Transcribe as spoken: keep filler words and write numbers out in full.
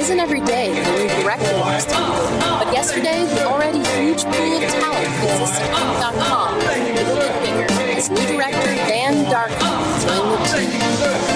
isn't every day that a new director walks through the door, but yesterday the already huge pool of talent exists at Inc dot com will get bigger as new director Dan Dark